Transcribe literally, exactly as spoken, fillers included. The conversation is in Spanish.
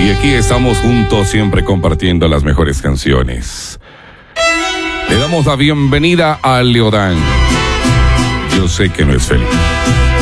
Y aquí estamos juntos siempre compartiendo las mejores canciones. Le damos la bienvenida a Leodán. Yo sé que no es feliz.